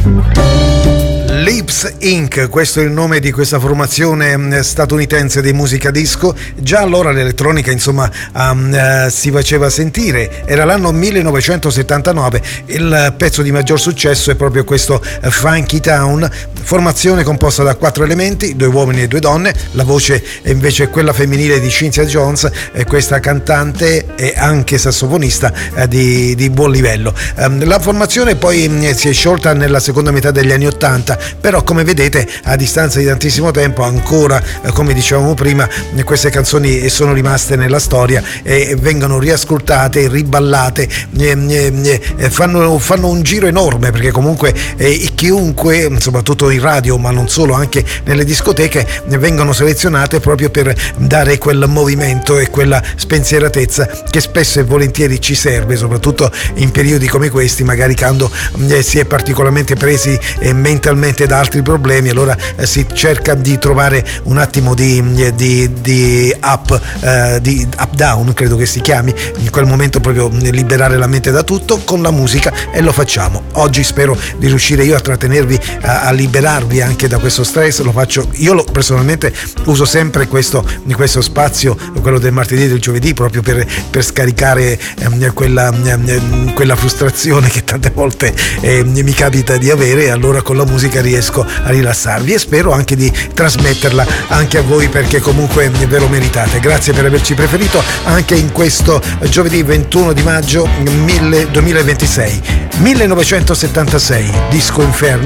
Lips Inc., questo è il nome di questa formazione statunitense di musica disco. Già allora l'elettronica si faceva sentire, era l'anno 1979. Il pezzo di maggior successo è proprio questo Funky Town, formazione composta da 4 elementi, 2 uomini e 2 donne. La voce è invece quella femminile di Cynthia Jones, questa cantante e anche sassofonista di buon livello. La formazione poi si è sciolta nella seconda metà degli anni 80, però come vedete a distanza di tantissimo tempo ancora, come dicevamo prima, queste canzoni sono rimaste nella storia e vengono riascoltate, riballate, fanno un giro enorme, perché comunque chiunque, soprattutto in radio ma non solo, anche nelle discoteche, vengono selezionate proprio per dare quel movimento e quella spensieratezza che spesso e volentieri ci serve, soprattutto in periodi come questi, magari quando si è particolarmente presi mentalmente da altri problemi. Allora si cerca di trovare un attimo di up down, credo che si chiami, in quel momento proprio liberare la mente da tutto con la musica, e lo facciamo. Oggi spero di riuscire io a trattenervi, a liberarvi anche da questo stress. Lo faccio io, personalmente uso sempre questo spazio, quello del martedì e del giovedì, proprio per scaricare quella frustrazione che tante volte mi capita di avere. Allora con la musica riesco a rilassarvi, e spero anche di trasmetterla anche a voi, perché comunque ve lo meritate. Grazie per averci preferito anche in questo giovedì 21 di maggio 2026. 1976, Disco Inferno.